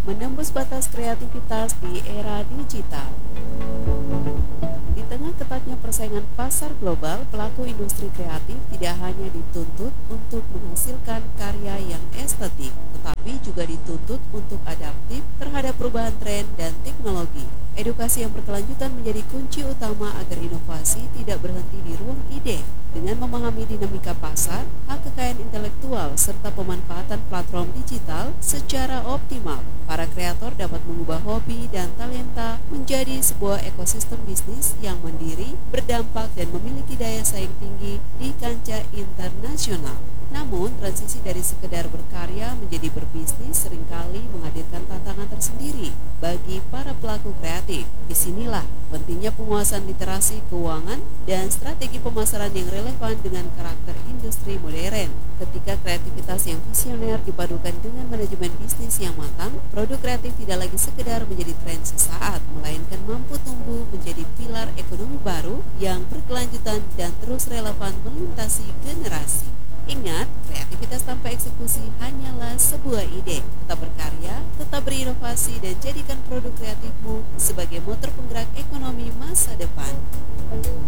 menembus batas kreativitas di era digital. Di tengah ketatnya persaingan pasar global, pelaku industri kreatif tidak hanya dituntut untuk menghasilkan karya yang estetik, tetapi juga dituntut untuk adaptif terhadap perubahan tren dan teknologi. Edukasi yang berkelanjutan menjadi kunci utama agar inovasi tidak berhenti di ruang ide. Dengan memahami dinamika pasar, hak kekayaan intelektual, serta pemanfaatan platform digital secara optimal, para kreator dapat mengubah hobi dan talenta menjadi sebuah ekosistem bisnis yang mandiri, berdampak, dan memiliki daya saing tinggi di kancah internasional. Namun, transisi dari sekedar berkarya menjadi berbisnis seringkali menghadirkan tantangan tersendiri bagi para pelaku kreatif. Disinilah pentingnya penguasaan literasi keuangan dan strategi pemasaran yang relevan dengan karakter industri modern. Ketika kreativitas yang visioner dipadukan dengan manajemen bisnis yang matang, produk kreatif tidak lagi sekedar menjadi tren sesaat, melainkan mampu tumbuh menjadi pilar ekonomi baru yang berkelanjutan dan terus relevan melintasi generasi. Ingat, kreativitas tanpa eksekusi hanyalah sebuah ide. Tetap berkarya, tetap berinovasi, dan jadikan produk kreatifmu sebagai motor penggerak ekonomi masa depan.